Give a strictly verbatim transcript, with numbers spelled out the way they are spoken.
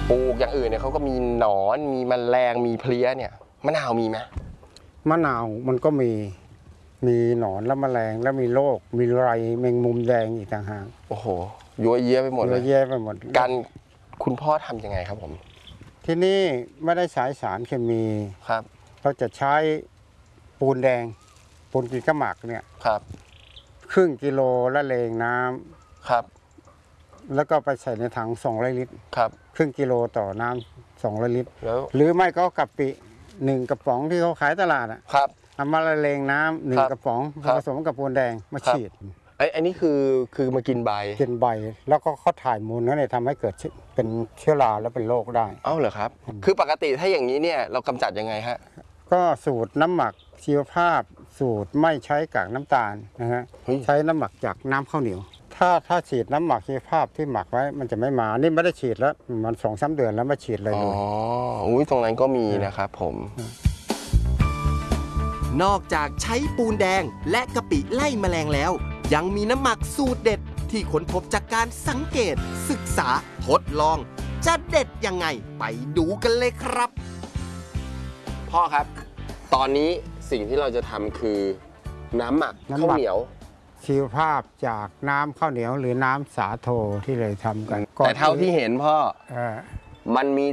ปลูกอย่างอื่นเนี่ยเขาก็มีหนอนมีแมลงมีเพลี้ยเนี่ยมะนาวมีไหมมะนาวมันก็มีมีหนอนและแมลงแล้วมีโรคมีไรแมงมุมแดงอีกต่างหากโอ้โหยั่วเยี้ยไปหมดเลยเยอะแยะไปหมดการคุณพ่อทำยังไงครับผมที่นี่ไม่ได้ใช้สารเคมีครับเราจะใช้ปูนแดงปูนกีกระหมักเนี่ยครับครึ่งกิโลละเลงน้ำครับแล้วก็ไปใส่ในถังสองร้อยลิตรครับครึ่งกิโลต่อน้ำสองร้อยลิตรแล้วหรือไม่ก็กะปิหนึ่งกระป๋องที่เขาขายตลาดอ่ะครับเอามาละเลงน้ำหนึ่งกระป๋องผสมกับปูนแดงมาฉีดไอ้ไอ้นี่คือคือมากินใบกินใบแล้วก็เขาถ่ายมูลนั่นเลยทำให้เกิดเป็นเชื้อราแล้วเป็นโรคได้เอ้าเหรอครับคือปกติถ้าอย่างนี้เนี่ยเรากำจัดยังไงฮะก็สูตรน้ำหมักชีวภาพสูตรไม่ใช้กากน้ำตาลนะฮะใช้น้ำหมักจากน้ำข้าวเหนียวถ้าถ้าฉีดน้ำหมักชีวภาพที่หมักไว้มันจะไม่มานี่ไม่ได้ฉีดแล้วมันสองสามเดือนแล้วมาฉีดเลยอ๋ออุ้ยตรงนั้นก็มีนะครับผมนอกจากใช้ปูนแดงและกะปิไล่แมลงแล้วยังมีน้ำหมักสูตรเด็ดที่ค้นพบจากการสังเกตศึกษาทดลองจะเด็ดยังไงไปดูกันเลยครับพ่อครับตอนนี้สิ่งที่เราจะทำคือน้ำหมักข้าวเหนียวชีวภาพจากน้ำข้าวเหนียวหรือน้ำสาโทที่เลยทำกันแต่เท่าที่เห็นพ่อมันมี